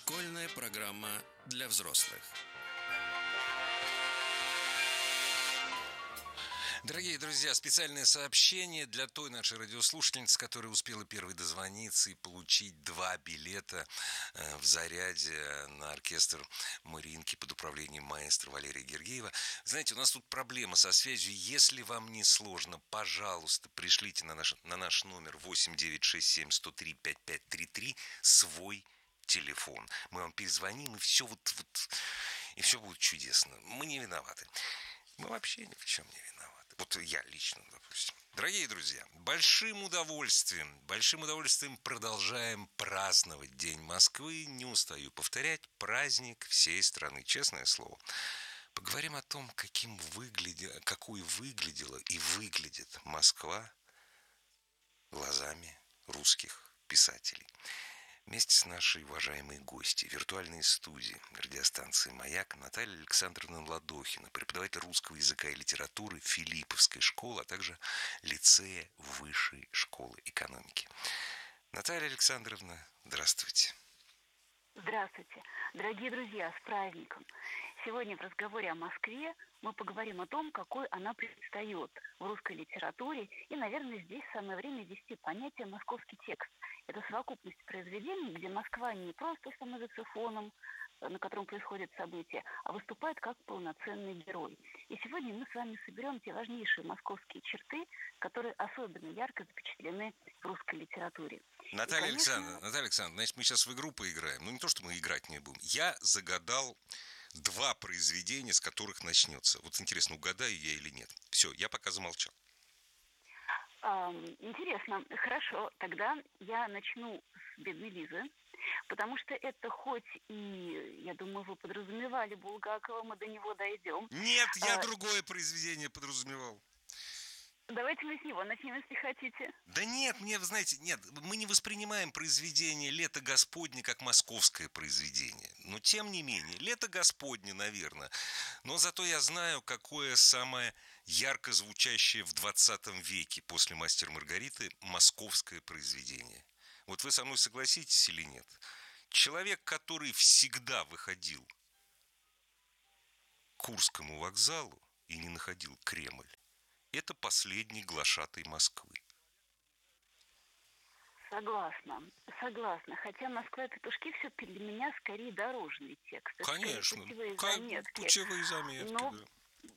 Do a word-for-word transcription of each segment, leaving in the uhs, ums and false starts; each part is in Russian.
Школьная программа для взрослых. Дорогие друзья, специальное сообщение для той нашей радиослушательницы, которая успела первой дозвониться и получить два билета в заряде на оркестр Мариинки под управлением маэстро Валерия Гергиева. Знаете, у нас тут проблема со связью. Если вам не сложно, пожалуйста, пришлите на наш, на наш номер восемь девять шесть семь сто три пять пять три три свой телефон. Мы вам перезвоним, и все вот, вот и все будет чудесно. Мы не виноваты. Мы вообще ни в чем не виноваты. Вот я лично, допустим. Дорогие друзья, большим удовольствием, большим удовольствием продолжаем праздновать День Москвы. Не устаю повторять, праздник всей страны, честное слово. Поговорим о том, каким выглядела, какой выглядела и выглядит Москва глазами русских писателей. Вместе с нашей уважаемой гостьей виртуальной студии радиостанции «Маяк» Наталья Александровна Ладохина, преподаватель русского языка и литературы Филипповской школы, а также лицея Высшей школы экономики. Наталья Александровна, здравствуйте. Здравствуйте, дорогие друзья, с праздником! Сегодня в разговоре о Москве мы поговорим о том, какой она предстает в русской литературе, и, наверное, здесь самое время ввести понятие «московский текст». Это совокупность произведений, где Москва не просто становится фоном, на котором происходят события, а выступает как полноценный герой. И сегодня мы с вами соберем те важнейшие московские черты, которые особенно ярко запечатлены в русской литературе. Наталья, И, конечно... Александровна, Наталья Александровна, значит, мы сейчас в игру поиграем. Ну, не то, что мы играть не будем. Я загадал два произведения, с которых начнется. Вот интересно, угадаю я или нет. Все, я пока замолчал. Интересно. Хорошо. Тогда я начну с «Бедной Лизы», потому что это хоть и, я думаю, вы подразумевали Булгакова, мы до него дойдем. Нет, я а, другое произведение подразумевал. Давайте мы с него начнем, если хотите. Да нет, мне, вы знаете, нет, мы не воспринимаем произведение «Лето Господне» как московское произведение. Но тем не менее, «Лето Господне», наверное. Но зато я знаю, какое самое ярко звучащее в двадцатом веке после «Мастера Маргариты» московское произведение. Вот вы со мной согласитесь или нет? Человек, который всегда выходил к Курскому вокзалу и не находил Кремль, это последний глашатай Москвы. Согласна, согласна. Хотя «Москва-петушки» все-таки для меня скорее дорожный текст. Конечно, путевые как заметки. путевые заметки, Но, да.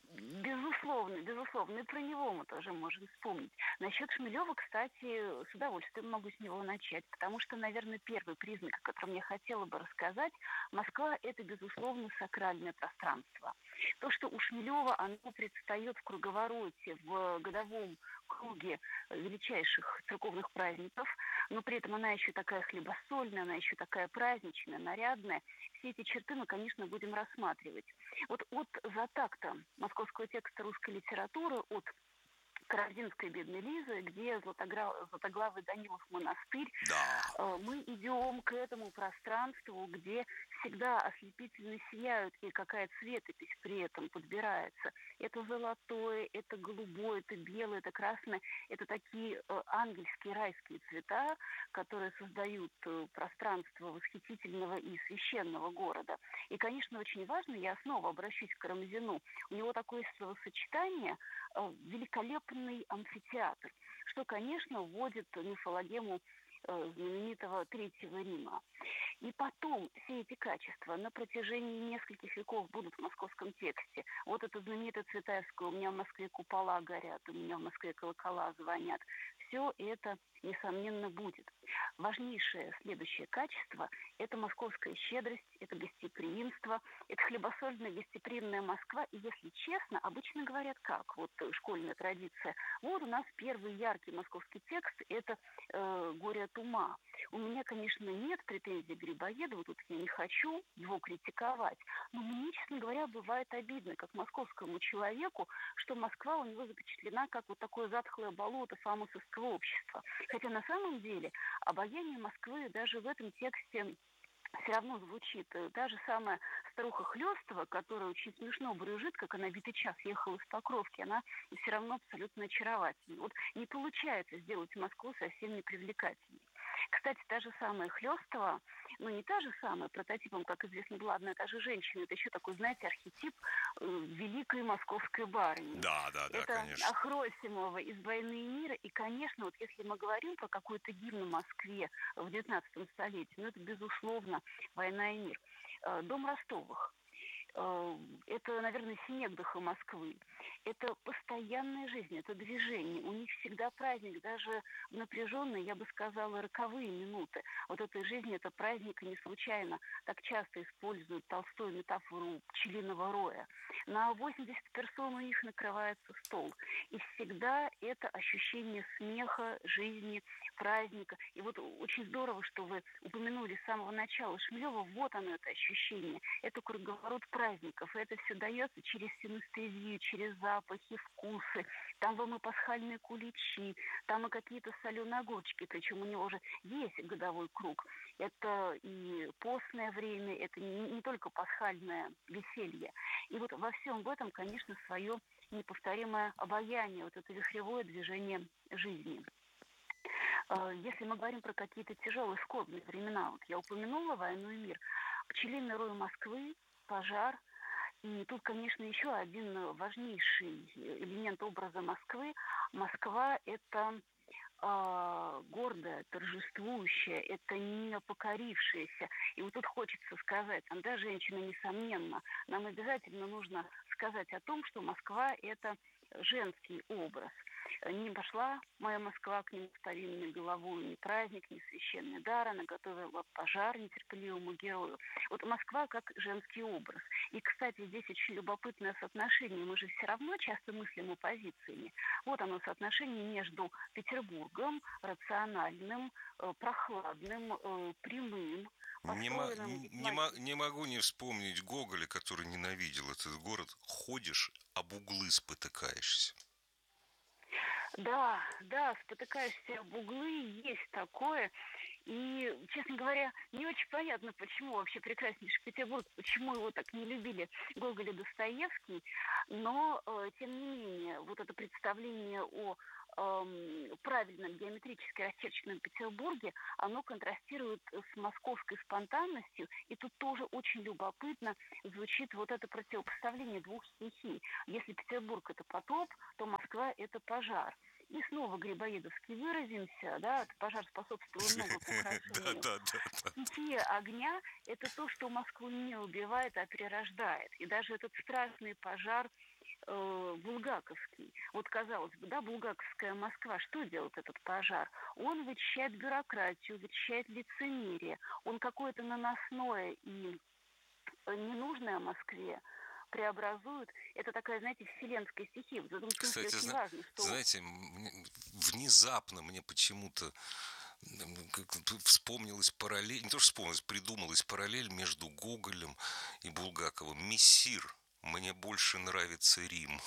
безусловно, безусловно, и про него мы тоже можем вспомнить. Насчет Шмелева, кстати, с удовольствием могу с него начать, потому что, наверное, первый признак, о котором я хотела бы рассказать, Москва – это, безусловно, сакральное пространство. То, что у Шмелева оно предстает в круговороте, в годовом круге величайших церковных праздников, но при этом она еще такая хлебосольная, она еще такая праздничная, нарядная. Все эти черты мы, конечно, будем рассматривать. Вот от затакта московского текста русской литературы, от Карамзинской «Бедной Лизы», где Златоглавый Данилов монастырь, Да. мы идем к этому пространству, где всегда ослепительно сияют, и какая цветопись при этом подбирается. Это золотое, это голубое, это белое, это красное. Это такие ангельские райские цвета, которые создают пространство восхитительного и священного города. И, конечно, очень важно, я снова обращусь к Карамзину, у него такое словосочетание «великолепный амфитеатр», что, конечно, вводит мифологему знаменитого Третьего Рима. И потом все эти качества на протяжении нескольких веков будут в московском тексте. Вот это знаменитое Цветаевское «У меня в Москве купола горят, у меня в Москве колокола звонят». Все это, несомненно, будет. Важнейшее следующее качество – это московская щедрость, это гостеприимство, это хлебосольная гостеприимная Москва. И, если честно, обычно говорят как? Вот школьная традиция. Вот у нас первый яркий московский текст – это э, «Горе от ума». У меня, конечно, нет претензий к Грибоедову, тут я не хочу его критиковать. Но мне, честно говоря, бывает обидно, как московскому человеку, что Москва у него запечатлена как вот такое затхлое болото фамусовского общества. Хотя на самом деле обаяние Москвы даже в этом тексте все равно звучит. Та же самая старуха Хлёстова, которая очень смешно брюзжит, как она битый час ехала из Покровки, она все равно абсолютно очаровательна. Вот не получается сделать Москву совсем непривлекательной. Кстати, та же самая Хлёстова, ну не та же самая, прототипом, как известно, была одна и та же женщина. Это еще такой, знаете, архетип э, великой московской барыни. Да, да, да, Это конечно. Ахросимова из «Войны и мира». И, конечно, вот если мы говорим про какой-то гимн Москве в девятнадцатом столетии, ну это, безусловно, «Война и мир». Э, Дом Ростовых. Э, Это, наверное, Синегдыха Москвы. Это постоянная жизнь, это движение. У них всегда праздник, даже в напряженные, я бы сказала, роковые минуты. Вот этой жизни, это праздник, и не случайно так часто используют Толстой метафору пчелиного роя. На восемьдесят персон у них накрывается стол. И всегда это ощущение смеха, жизни, праздника. И вот очень здорово, что вы упомянули с самого начала Шмелева. Вот оно, это ощущение. Это круговорот праздников. И это все дается через синестезию, через запахи, вкусы. Там вам и пасхальные куличи, там и какие-то соленые огурчики. Причем у него уже есть годовой круг. Это и постное время, это не, не только пасхальное веселье. И вот во всем в этом, конечно, свое неповторимое обаяние, вот это вихревое движение жизни. Э, Если мы говорим про какие-то тяжелые скорбные времена, вот я упомянула «Войну и мир», пчелиный рой Москвы, пожар. И тут, конечно, еще один важнейший элемент образа Москвы. Москва – это а, гордая, торжествующая, это не покорившаяся. И вот тут хочется сказать, да, женщина, несомненно, нам обязательно нужно сказать о том, что Москва – это женский образ. Не пошла моя Москва к нему старинной головой, ни праздник, ни священный дар, она готовила пожар нетерпеливому герою. Вот Москва как женский образ. И, кстати, здесь очень любопытное соотношение. Мы же все равно часто мыслим оппозициями. Вот оно соотношение между Петербургом, рациональным, э, прохладным, э, прямым, Не, мо- построенным не, мо- весьма. не могу не вспомнить Гоголя, который ненавидел этот город. Ходишь, об углы спотыкаешься. Да, да, спотыкаешься об углы, есть такое. И, честно говоря, не очень понятно, почему вообще прекраснейший Петербург, почему его так не любили Гоголь и Достоевский. Но, э, тем не менее, вот это представление о эм, правильном геометрически расчерченном Петербурге, оно контрастирует с московской спонтанностью. И тут тоже очень любопытно звучит вот это противопоставление двух стихий. Если Петербург – это потоп, то Москва – это пожар. И снова грибоедовски выразимся, да, пожар способствовал много к Да, украшению. да, да, да. Стихия огня – это то, что Москву не убивает, а перерождает. И даже этот страшный пожар э, булгаковский. Вот, казалось бы, да, булгаковская Москва, что делает этот пожар? Он вычищает бюрократию, вычищает лицемерие. Он какое-то наносное и ненужное Москве преобразует. Это такая, знаете, вселенская стихия. В этом смысле Кстати, очень зна- важно, что... знаете, мне- внезапно мне почему-то м, как вспомнилась параллель, не то что вспомнилась, придумалась параллель между Гоголем и Булгаковым. Мессир, мне больше нравится Рим.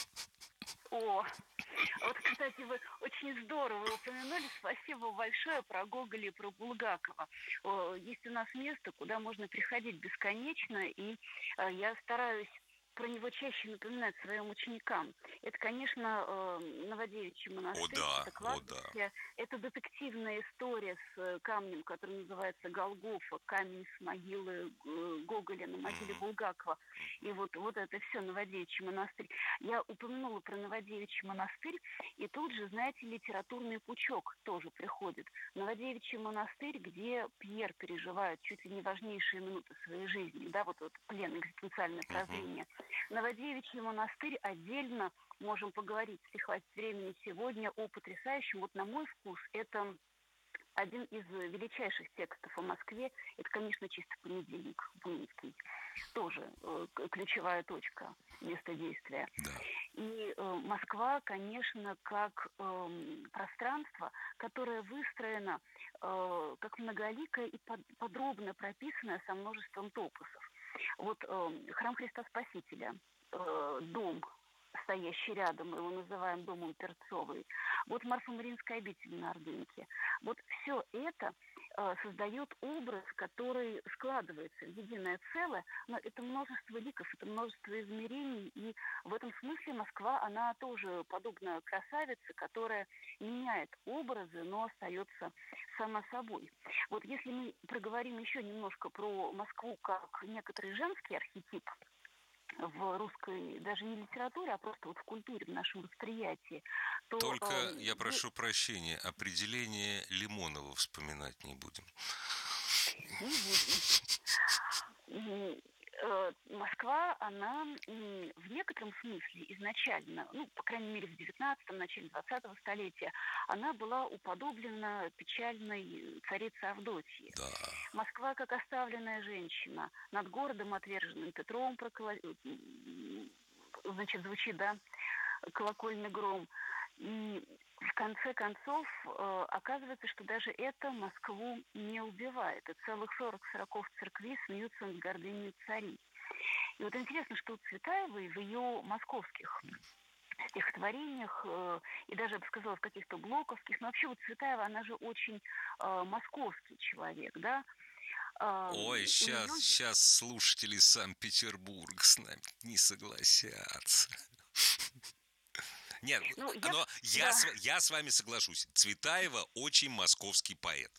О, вот, кстати, вы очень здорово упомянули. Спасибо большое про Гоголя и про Булгакова. О, есть у нас место, куда можно приходить бесконечно, и э, я стараюсь про него чаще напоминать своим ученикам. Это, конечно, э, Новодевичий О монастырь, да, это о да. кладбище, это детективная история с э, камнем, который называется Голгофа, камень с могилы э, Гоголя на могиле Мгм. Булгакова. И вот, вот это все Новодевичий монастырь. Я упомянула про Новодевичий монастырь, и тут же, знаете, литературный пучок тоже приходит. Новодевичий монастырь, где Пьер переживает чуть ли не важнейшие минуты своей жизни, да, вот, вот плен, экзистенциальное Мгм. прозрение. Новодевичий монастырь отдельно можем поговорить, если хватит времени сегодня, о потрясающем. Вот на мой вкус это один из величайших текстов о Москве. Это, конечно, чисто понедельник, Буницкий. Тоже э, ключевая точка, место действия. Да. И э, Москва, конечно, как э, пространство, которое выстроено э, как многоликое и под, подробно прописанное со множеством топосов. Вот э, храм Христа Спасителя, э, дом, стоящий рядом, мы его называем домом Перцовой. Вот Марфа-Мариинская обитель на Ордынке. Вот все это э, создает образ, который складывается в единое целое, но это множество ликов, это множество измерений, и в этом смысле Москва, она тоже подобна красавице, которая меняет образы, но остается сама собой. Вот если мы проговорим еще немножко про Москву как некоторый женский архетип, в русской, даже не литературе, а просто вот в культуре, в нашем восприятии, то Только, я э, прошу прощения, определение Лимонова вспоминать не будем. не будем. М, э, Москва, она м, в некотором смысле изначально, ну, по крайней мере, в девятнадцатом, начале двадцатого столетия, она была уподоблена печальной царице Авдотьи. Да. Москва, как оставленная женщина, над городом, отверженным Петром, прокола... м, значит, звучит, да, колокольный гром. И в конце концов э, оказывается, что даже это Москву не убивает. И целых сорок сороков церквей смеются над гордыней царей. И вот интересно, что у Цветаевой в ее московских стихотворениях, э, и даже, я бы сказала, в каких-то блоковских, но вообще вот Цветаева, она же очень э, московский человек, да. Э, Ой, у нее... сейчас, сейчас слушатели Санкт-Петербурга с нами не согласятся. Нет, Ну, я... но я, Да. с, я с вами соглашусь. Цветаева очень московский поэт.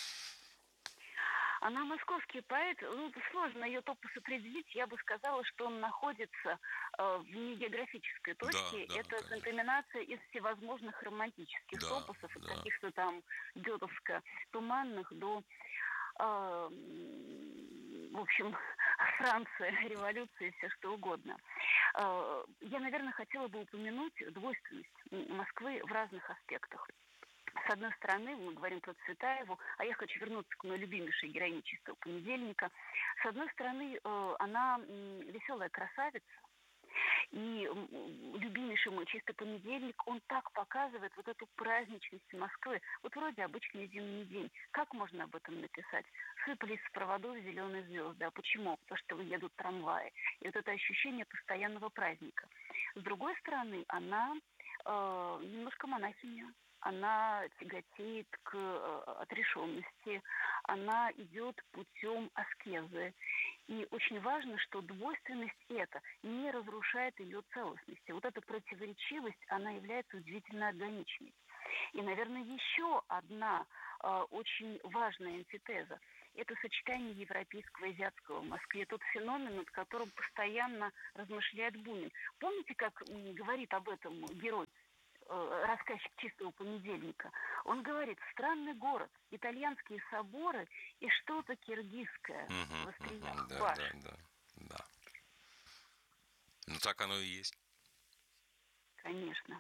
Она московский поэт, ну, сложно ее топус определить. Я бы сказала, что он находится э, в негеографической точке. Да, да, Это конечно. контаминация из всевозможных романтических Да, топусов, от да. каких-то там гетовско-туманных до, э, в общем, Франция, революция, все что угодно. Э, я, наверное, хотела бы упомянуть двойственность Москвы в разных аспектах. С одной стороны, мы говорим про Цветаеву, а я хочу вернуться к моей любимейшей героине «Чистого понедельника». С одной стороны, она веселая красавица, и любимейший мой «Чистый понедельник», он так показывает вот эту праздничность Москвы. Вот вроде обычный зимний день. Как можно об этом написать? Сыпались с проводов зеленые звезды. А почему? Потому что едут трамваи. И вот это ощущение постоянного праздника. С другой стороны, она э, немножко монахиня. Она тяготеет к э, отрешенности, она идет путем аскезы. И очень важно, что двойственность эта не разрушает ее целостности. Вот эта противоречивость, она является удивительно органичной. И, наверное, еще одна э, очень важная антитеза – это сочетание европейского и азиатского в Москве. Тот феномен, над которым постоянно размышляет Бунин. Помните, как м, говорит об этом герой? Рассказчик «Чистого понедельника», он говорит: странный город, итальянские соборы и что-то киргизское Угу, в угу, остриях да, баш. да, да, да. Ну, так оно и есть. Конечно.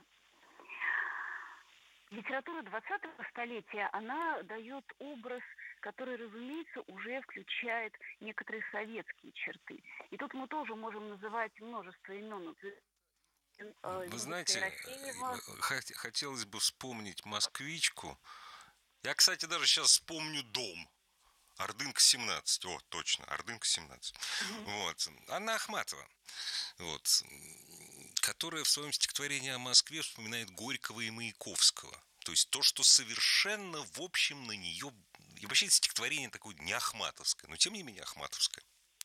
Литература двадцатого столетия, она дает образ, который, разумеется, уже включает некоторые советские черты. И тут мы тоже можем называть множество имен. Вы знаете, Ерофеева. хотелось бы вспомнить москвичку. Я, кстати, даже сейчас вспомню дом. Ордынка семнадцать. О, точно, Ордынка семнадцать. Угу. Вот. Анна Ахматова. Вот. Которая в своем стихотворении о Москве вспоминает Горького и Маяковского. То есть то, что совершенно, в общем, на нее... И вообще это стихотворение такое не ахматовское, но тем не менее ахматовское.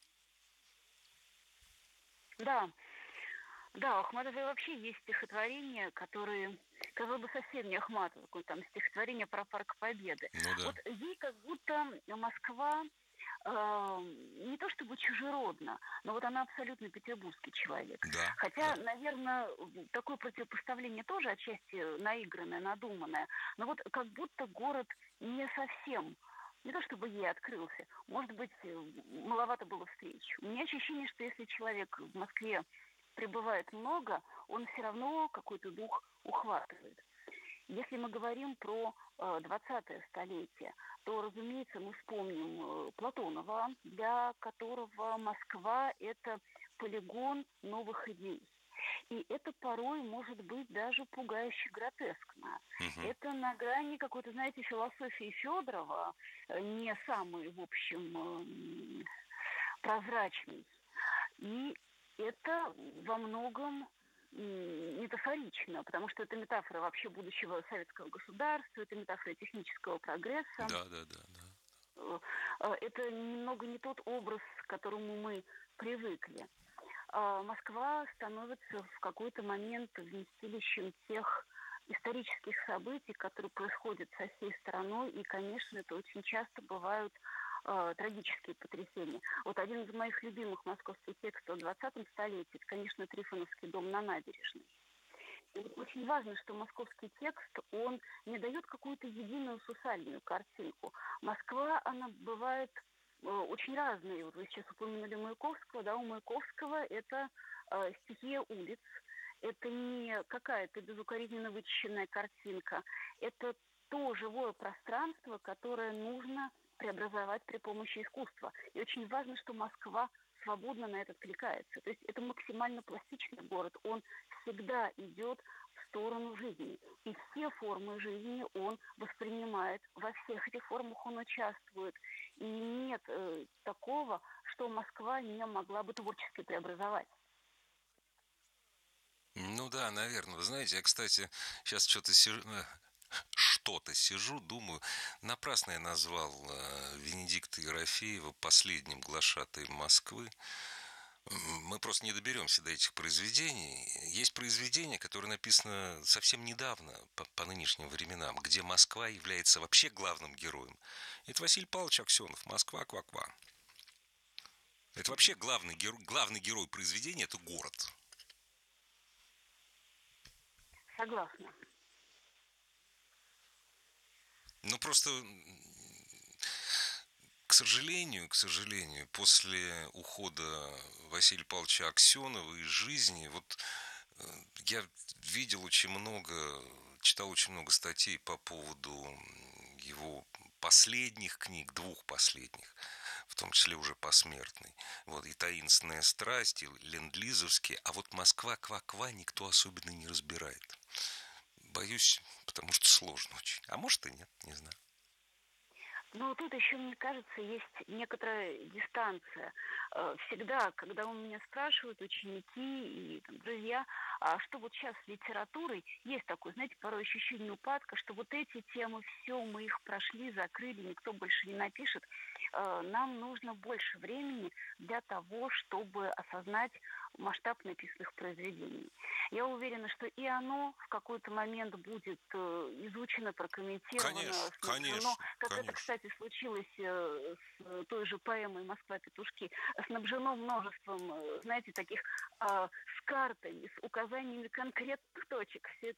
Да. Да, у Ахматовой вообще есть стихотворения, которые, казалось бы, совсем не Ахматова, какое там стихотворение про Парк Победы. Ну, да. Вот ей как будто Москва э, не то чтобы чужеродна, но вот она абсолютно петербургский человек. Да, Хотя, да. наверное, такое противопоставление тоже отчасти наигранное, надуманное, но вот как будто город не совсем, не то чтобы ей открылся, может быть, маловато было встреч. У меня ощущение, что если человек в Москве пребывает много, он все равно какой-то дух ухватывает. Если мы говорим про двадцатое столетие, то, разумеется, мы вспомним Платонова, для которого Москва – это полигон новых идей. И это порой может быть даже пугающе гротескно. Угу. Это на грани какой-то, знаете, философии Федорова, не самый, в общем, прозрачный. И это во многом метафорично, потому что это метафора вообще будущего советского государства, это метафора технического прогресса. Да, да, да, да. э, э, это немного не тот образ, к которому мы привыкли. А, Москва становится в какой-то момент вместилищем тех исторических событий, которые происходят со всей страной, и, конечно, это очень часто бывают э, трагические потрясения. Вот один из моих любимых московских текстов в двадцатом столетии, это, конечно, Трифоновский дом на набережной. И вот очень важно, что московский текст, он не дает какую-то единую сусальную картинку. Москва, она бывает э, очень разные. Вот вы сейчас упомянули Маяковского, да, у Маяковского это э, стихия улиц, это не какая-то безукоризненно вычищенная картинка, это то живое пространство, которое нужно преобразовать при помощи искусства. И очень важно, что Москва свободно на это откликается. То есть это максимально пластичный город, он всегда идет в сторону жизни. И все формы жизни он воспринимает, во всех этих формах он участвует. И нет э, такого, что Москва не могла бы творчески преобразовать. Ну да, наверное. Вы знаете, я, кстати, сейчас что-то сижу, э, что-то сижу, думаю, напрасно я назвал э, Венедикта Ерофеева последним глашатаем Москвы. Мы просто не доберемся до этих произведений. Есть произведение, которое написано совсем недавно, по, по нынешним временам, где Москва является вообще главным героем. Это Василий Павлович Аксенов «Москва, ква-ква». Это вообще главный герой, главный герой произведения – это город. Согласна. Ну, просто, к сожалению, к сожалению, после ухода Василия Павловича Аксенова из жизни, вот я видел очень много, читал очень много статей по поводу его последних книг, двух последних, в том числе уже посмертной. Вот, и «Таинственная страсть», и «Ленд-Лизовские», а вот «Москва, ква-ква» никто особенно не разбирает. Боюсь, потому что сложно очень. А может и нет, не знаю. Но тут еще, мне кажется, есть некоторая дистанция. Э, Всегда, когда у меня спрашивают ученики и там, друзья, а что вот сейчас с литературой, есть такое, знаете, порой ощущение упадка, что вот эти темы, все, мы их прошли, закрыли, никто больше не напишет. Э, Нам нужно больше времени для того, чтобы осознать масштаб написанных произведений. Я уверена, что и оно в какой-то момент будет э, изучено, прокомментировано, Конечно, снабжено, конечно, как это, конечно. кстати, случилось э, с той же поэмой «Москва-петушки», снабжено множеством, э, знаете, таких э, с картой, с указаниями конкретных точек. Все это